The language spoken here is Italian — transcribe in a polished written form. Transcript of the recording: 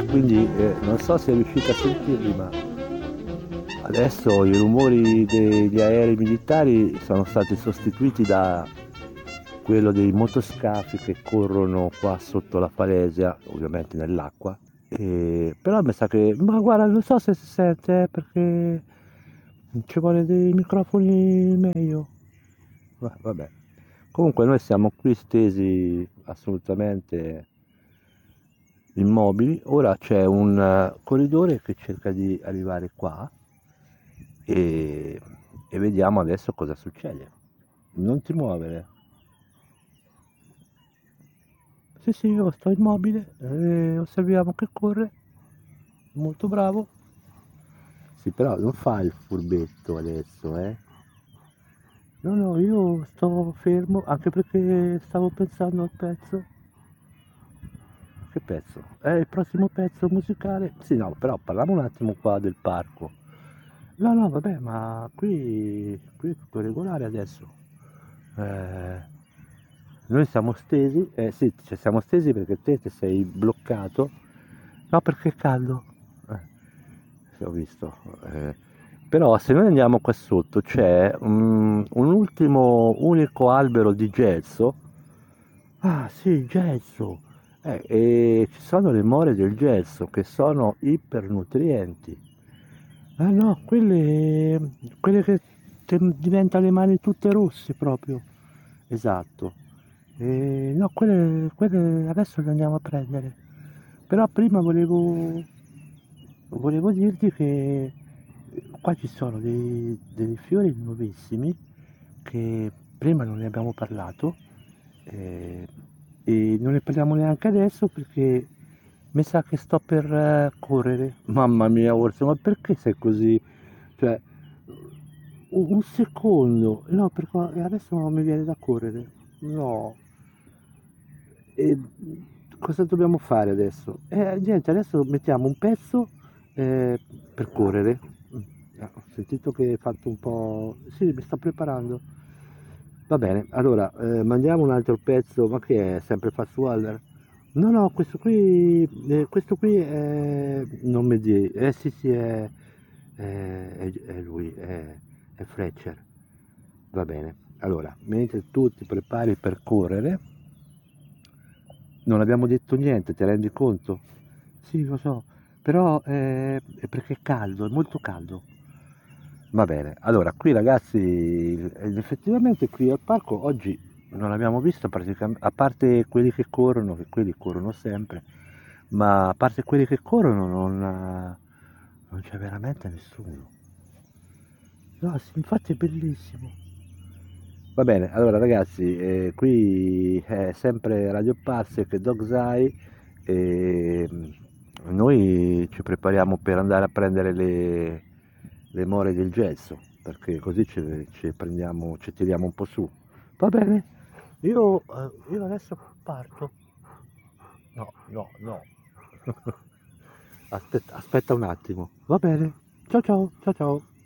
quindi non so se riuscite a sentirli, ma adesso i rumori degli aerei militari sono stati sostituiti da quello dei motoscafi che corrono qua sotto la falesia, ovviamente nell'acqua. Però mi sa che, ma guarda, non so se si sente, perché ci vuole dei microfoni meglio. Vabbè. Comunque noi siamo qui stesi assolutamente immobili. Ora c'è un corridore che cerca di arrivare qua e, e vediamo adesso cosa succede. Non ti muovere. Sì, sì, io sto immobile, osserviamo che corre, molto bravo. Sì, però non fa il furbetto adesso, eh. No, no, io sto fermo anche perché stavo pensando al pezzo. Che pezzo? È il prossimo pezzo musicale? Sì, no, però parliamo un attimo qua del parco. No, no, vabbè, ma qui è tutto regolare adesso. Eh, noi siamo stesi, sì, ci siamo stesi perché te sei bloccato. No, perché è caldo. Sì, ho visto. eh. Però se noi andiamo qua sotto c'è un ultimo unico albero di gelso. Ah, sì, gelso. E ci sono le more del gelso che sono ipernutrienti. Ah no, quelle che diventano le mani tutte rosse proprio. Esatto. No, quelle adesso le andiamo a prendere. Però prima volevo dirti che qua ci sono dei fiori nuovissimi che prima non ne abbiamo parlato eh, e non ne parliamo neanche adesso perché mi sa che sto per correre. Mamma mia, Orso, ma perché sei così? Cioè, un secondo, no, perché adesso non mi viene da correre. No. E cosa dobbiamo fare adesso? Niente, adesso mettiamo un pezzo per correre. Ho sentito che hai fatto un po'. Sì, mi sto preparando. Va bene, allora mandiamo un altro pezzo, ma che è sempre Fast Waller? No, no, questo qui è. Non mi di. Sì, sì, è lui, è Fletcher. Va bene, allora, mentre tu ti prepari per correre, non abbiamo detto niente, ti rendi conto? Sì, lo so, però è perché è caldo, è molto caldo. Va bene, allora qui ragazzi, effettivamente qui al parco oggi non abbiamo visto praticamente, a parte quelli che corrono, che quelli corrono sempre, ma a parte quelli che corrono non c'è veramente nessuno. No, sì, infatti è bellissimo. Va bene, allora ragazzi, qui è sempre Radio Parsec e Dog's Eye e noi ci prepariamo per andare a prendere le more del gesso, perché così ci prendiamo, ci tiriamo un po' su. Va bene? Io adesso parto. No, no, no. Aspetta un attimo. Va bene. Ciao ciao, ciao ciao.